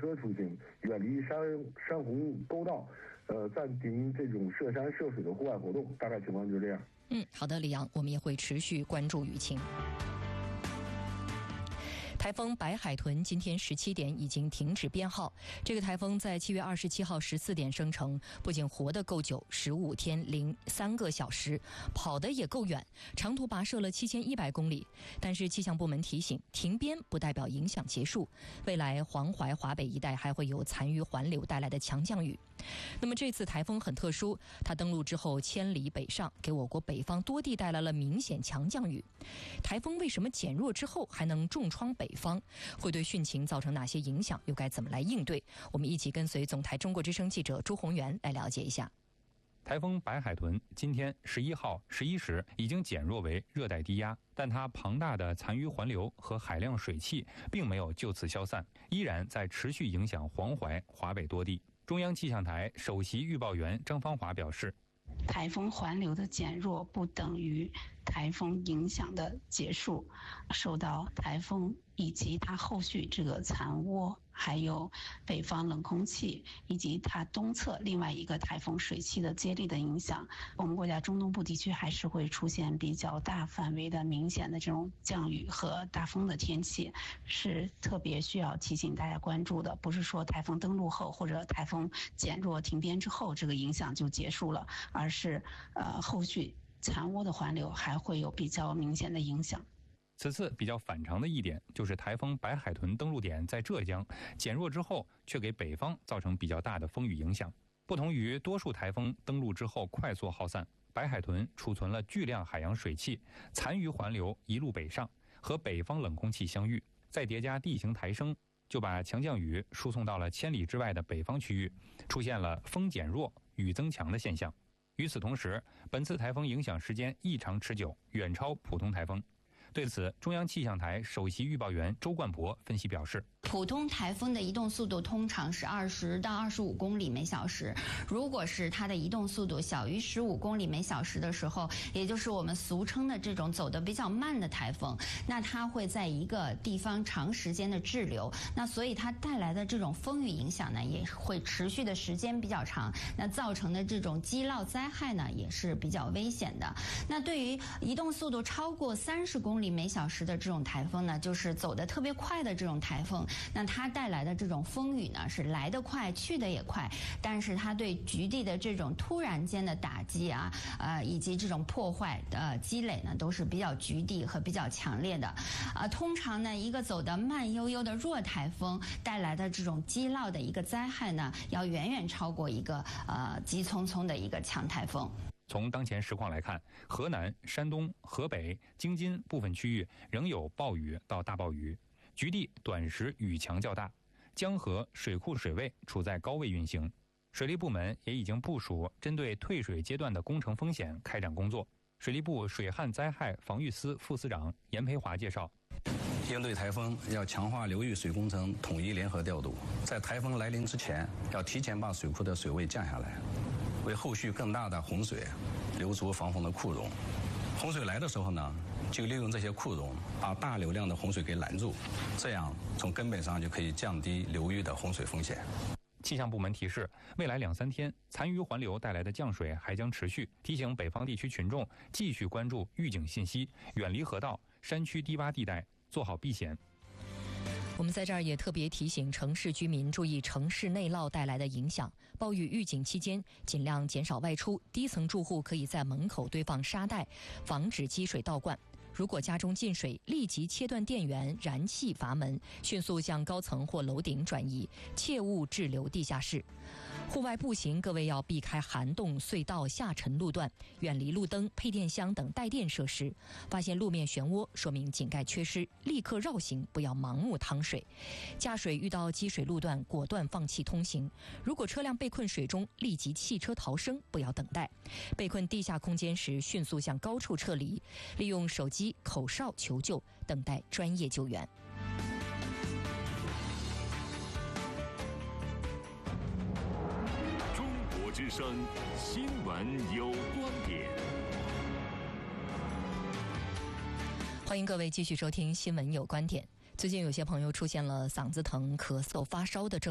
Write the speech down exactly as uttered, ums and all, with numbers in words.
车出行，远离山山洪沟道，呃，暂停这种涉山涉水的户外活动。大概情况就是这样。 嗯，好的，李阳，我们也会持续关注舆情。台风白海豚今天十七点已经停止编号。这个台风在七月二十七号十四点生成，不仅活得够久，十五天零三个小时，跑得也够远，长途跋涉了七千一百公里。但是气象部门提醒，停编不代表影响结束，未来黄淮、华北一带还会有残余环流带来的强降雨。那么这次台风很特殊，它登陆之后千里北上，给我国北方多地带来了明显强降雨。台风为什么减弱之后还能重创北方？会对汛情造成哪些影响？又该怎么来应对？我们一起跟随总台中国之声记者朱宏元来了解一下。 台风白海豚今天十一号十一时已经减弱为热带低压，但它庞大的残余环流和海量水汽并没有就此消散，依然在持续影响黄淮、华北多地。中央气象台首席预报员张芳华表示， 台风环流的减弱不等于台风影响的结束，受到台风以及它后续这个残涡，还有北方冷空气以及它东侧另外一个台风水汽的接力的影响，我们国家中东部地区还是会出现比较大范围的明显的这种降雨和大风的天气，是特别需要提醒大家关注的。不是说台风登陆后或者台风减弱停编之后这个影响就结束了，而是呃后续残涡的环流还会有比较明显的影响。 此次比较反常的一点就是台风白海豚登陆点在浙江，减弱之后却给北方造成比较大的风雨影响。不同于多数台风登陆之后快速耗散，白海豚储存了巨量海洋水汽，残余环流一路北上，和北方冷空气相遇，再叠加地形抬升，就把强降雨输送到了千里之外的北方区域，出现了风减弱、雨增强的现象。与此同时，本次台风影响时间异常持久，远超普通台风。对此，中央气象台首席预报员周冠博分析表示， 普通台风的移动速度通常是二十到二十五公里每小时，如果是它的移动速度小于十五公里每小时的时候，也就是我们俗称的这种走得比较慢的台风，那它会在一个地方长时间的滞留，那所以它带来的这种风雨影响呢，也会持续的时间比较长，那造成的这种积涝灾害呢，也是比较危险的。那对于移动速度超过三十公里每小时的这种台风呢，就是走得特别快的这种台风，那它带来的这种风雨呢，是来得快去得也快，但是它对局地的这种突然间的打击啊，呃，以及这种破坏的、呃、积累呢，都是比较局地和比较强烈的。呃，通常呢，一个走得慢悠悠的弱台风带来的这种积涝的一个灾害呢，要远远超过一个呃急匆匆的一个强台风。 从当前实况来看，河南、山东、河北、京津部分区域仍有暴雨到大暴雨，局地短时雨强较大，江河水库水位处在高位运行。水利部门也已经部署针对退水阶段的工程风险开展工作。水利部水旱灾害防御司副司长严培华介绍， 应对台风要强化流域水工程统一联合调度，在台风来临之前要提前把水库的水位降下来，为后续更大的洪水留足防洪的库容。洪水来的时候呢，就利用这些库容把大流量的洪水给拦住，这样从根本上就可以降低流域的洪水风险。 气象部门提示，未来两三天残余环流带来的降水还将持续，提醒北方地区群众继续关注预警信息，远离河道、山区低洼地带，做好避险。 我们在这儿也特别提醒城市居民注意城市内涝带来的影响，暴雨预警期间尽量减少外出，低层住户可以在门口堆放沙袋，防止积水倒灌。如果家中进水，立即切断电源、燃气阀门，迅速向高层或楼顶转移，切勿滞留地下室。户外步行，各位要避开涵洞、隧道、下沉路段，远离路灯、配电箱等带电设施。发现路面漩涡，说明井盖缺失，立刻绕行，不要盲目趟水。驾驶遇到积水路段，果断放弃通行。如果车辆被困水中，立即弃车逃生，不要等待。被困地下空间时，迅速向高处撤离，利用手机、口哨求救，等待专业救援。 中国之声新闻有观点， 欢迎各位继续收听新闻有观点。最近有些朋友出现了嗓子疼、咳嗽、发烧的症